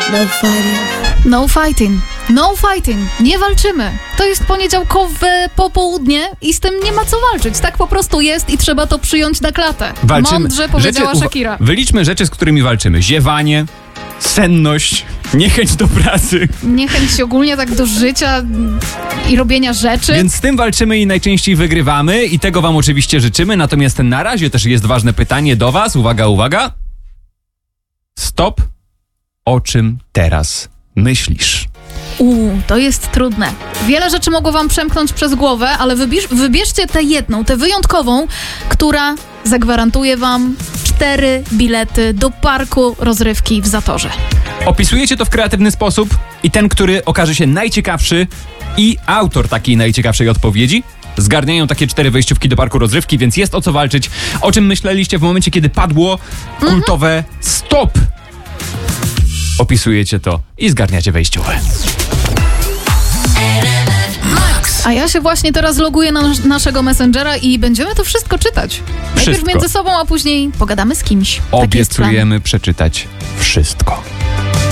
No fighting. No fighting. No fighting. Nie walczymy. To jest poniedziałkowe popołudnie i z tym nie ma co walczyć. Tak po prostu jest i trzeba to przyjąć na klatę. Walczymy. Mądrze powiedziała Shakira. Wyliczmy rzeczy, z którymi walczymy. Ziewanie, senność, niechęć do pracy. Niechęć ogólnie tak do życia i robienia rzeczy. Więc z tym walczymy i najczęściej wygrywamy i tego wam oczywiście życzymy. Natomiast na razie też jest ważne pytanie do was. Uwaga, uwaga. Stop. O czym teraz myślisz? To jest trudne. Wiele rzeczy mogło wam przemknąć przez głowę, ale wybierzcie tę jedną, tę wyjątkową, która zagwarantuje wam 4 bilety do parku rozrywki w Zatorze. Opisujecie to w kreatywny sposób i ten, który okaże się najciekawszy i autor takiej najciekawszej odpowiedzi zgarniają takie 4 wejściówki do parku rozrywki, więc jest o co walczyć. O czym myśleliście w momencie, kiedy padło kultowe stop? Opisujecie to i zgarniacie wejściowe. A ja się właśnie teraz loguję na naszego Messengera i będziemy to wszystko czytać. Najpierw między sobą, a później pogadamy z kimś. Taki jest plan. Obiecujemy przeczytać wszystko.